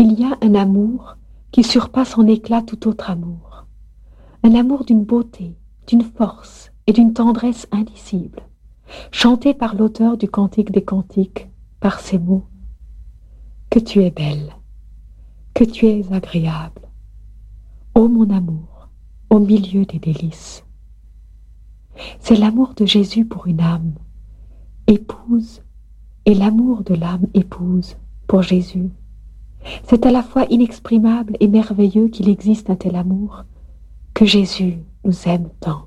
Il y a un amour qui surpasse en éclat tout autre amour. Un amour d'une beauté, d'une force et d'une tendresse indicibles, chanté par l'auteur du Cantique des Cantiques, par ces mots. Que tu es belle, que tu es agréable, ô mon amour, au milieu des délices. C'est l'amour de Jésus pour une âme, épouse, et l'amour de l'âme épouse pour Jésus. C'est à la fois inexprimable et merveilleux qu'il existe un tel amour, que Jésus nous aime tant.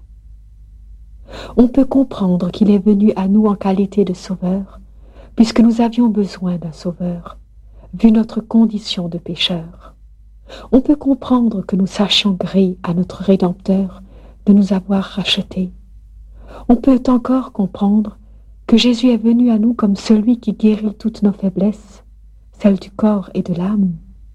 On peut comprendre qu'il est venu à nous en qualité de sauveur, puisque nous avions besoin d'un sauveur, vu notre condition de pécheurs. On peut comprendre que nous sachions gré à notre Rédempteur de nous avoir rachetés. On peut encore comprendre que Jésus est venu à nous comme celui qui guérit toutes nos faiblesses, celles du corps et de l'âme.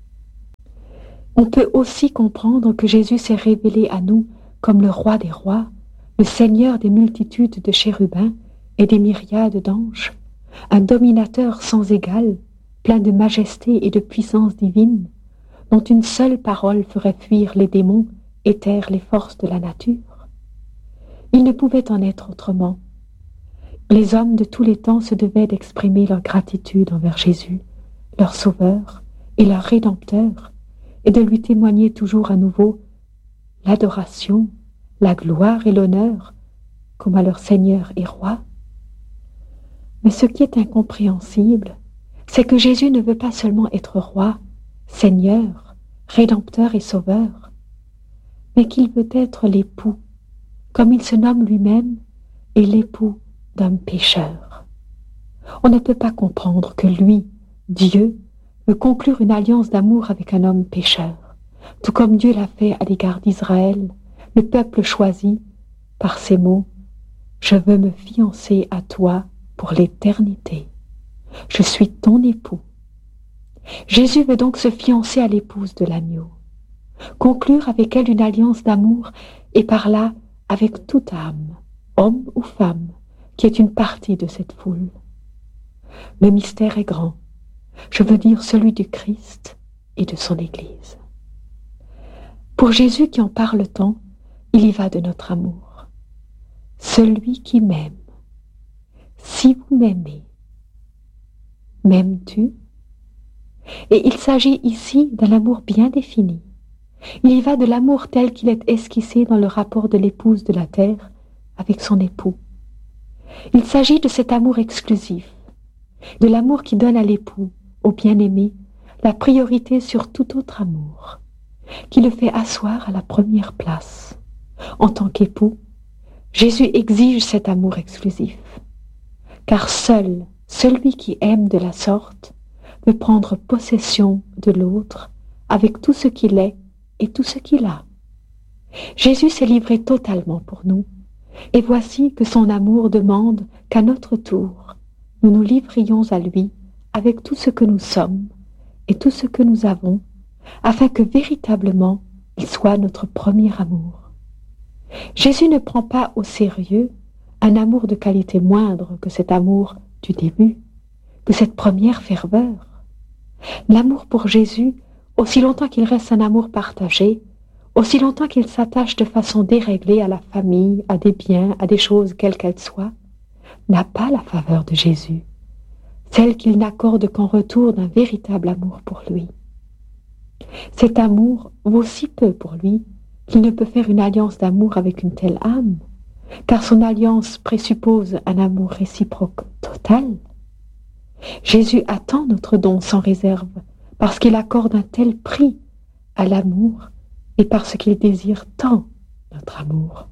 On peut aussi comprendre que Jésus s'est révélé à nous comme le roi des rois, le Seigneur des multitudes de chérubins et des myriades d'anges, un dominateur sans égal, plein de majesté et de puissance divine, dont une seule parole ferait fuir les démons et taire les forces de la nature. Il ne pouvait en être autrement. Les hommes de tous les temps se devaient d'exprimer leur gratitude envers Jésus, leur Sauveur et leur Rédempteur, et de lui témoigner toujours à nouveau l'adoration, la gloire et l'honneur, comme à leur Seigneur et Roi. Mais ce qui est incompréhensible, c'est que Jésus ne veut pas seulement être Roi, Seigneur, Rédempteur et Sauveur, mais qu'il veut être l'époux, comme il se nomme lui-même, et l'époux d'un pécheur. On ne peut pas comprendre que lui, Dieu, veut conclure une alliance d'amour avec un homme pécheur, tout comme Dieu l'a fait à l'égard d'Israël, le peuple choisi, par ces mots « Je veux me fiancer à toi pour l'éternité. Je suis ton époux. » Jésus veut donc se fiancer à l'épouse de l'agneau, conclure avec elle une alliance d'amour et par là avec toute âme, homme ou femme, qui est une partie de cette foule. Le mystère est grand, je veux dire celui du Christ et de son Église. Pour Jésus qui en parle tant, il y va de notre amour. Celui qui m'aime, si vous m'aimez, m'aimes-tu? Et il s'agit ici d'un amour bien défini. Il y va de l'amour tel qu'il est esquissé dans le rapport de l'épouse de la terre avec son époux. Il s'agit de cet amour exclusif, de l'amour qui donne à l'époux, au bien-aimé, la priorité sur tout autre amour, qui le fait asseoir à la première place. En tant qu'époux, Jésus exige cet amour exclusif, car seul celui qui aime de la sorte peut prendre possession de l'autre avec tout ce qu'il est et tout ce qu'il a. Jésus s'est livré totalement pour nous, et voici que son amour demande qu'à notre tour, nous nous livrions à lui avec tout ce que nous sommes et tout ce que nous avons, afin que véritablement il soit notre premier amour. Jésus ne prend pas au sérieux un amour de qualité moindre que cet amour du début, que cette première ferveur. L'amour pour Jésus, aussi longtemps qu'il reste un amour partagé, aussi longtemps qu'il s'attache de façon déréglée à la famille, à des biens, à des choses quelles qu'elles soient, n'a pas la faveur de Jésus, celle qu'il n'accorde qu'en retour d'un véritable amour pour lui. Cet amour vaut si peu pour lui qu'il ne peut faire une alliance d'amour avec une telle âme, car son alliance présuppose un amour réciproque total. Jésus attend notre don sans réserve, parce qu'il accorde un tel prix à l'amour et parce qu'il désire tant notre amour.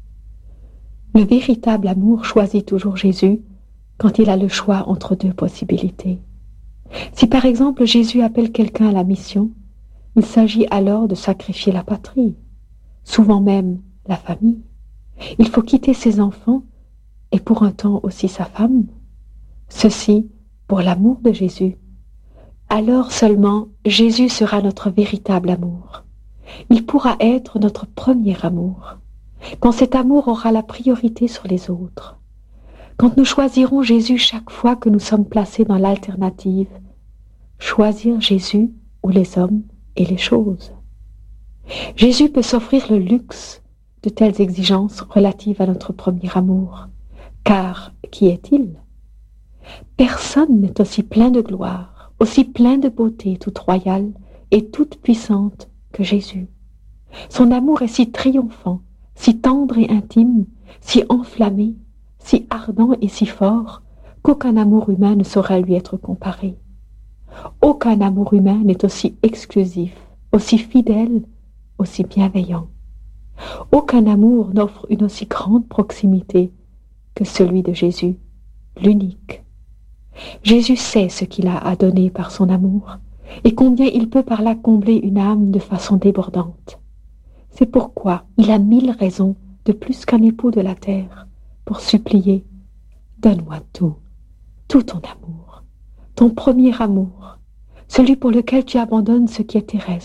Le véritable amour choisit toujours Jésus quand il a le choix entre deux possibilités. Si par exemple Jésus appelle quelqu'un à la mission, il s'agit alors de sacrifier la patrie, souvent même la famille. Il faut quitter ses enfants et pour un temps aussi sa femme. Ceci pour l'amour de Jésus. Alors seulement Jésus sera notre véritable amour. Il pourra être notre premier amour, quand cet amour aura la priorité sur les autres. Quand nous choisirons Jésus chaque fois que nous sommes placés dans l'alternative, choisir Jésus ou les hommes et les choses. Jésus peut s'offrir le luxe de telles exigences relatives à notre premier amour, car qui est-il? Personne n'est aussi plein de gloire, aussi plein de beauté toute royale et toute puissante que Jésus. Son amour est si triomphant, si tendre et intime, si enflammé, si ardent et si fort, qu'aucun amour humain ne saurait lui être comparé. Aucun amour humain n'est aussi exclusif, aussi fidèle, aussi bienveillant. Aucun amour n'offre une aussi grande proximité que celui de Jésus, l'unique. Jésus sait ce qu'il a à donner par son amour et combien il peut par là combler une âme de façon débordante. C'est pourquoi il a 1000 raisons de plus qu'un époux de la terre pour supplier « Donne-moi tout, tout ton amour, ton premier amour, celui pour lequel tu abandonnes ce qui est terrestre,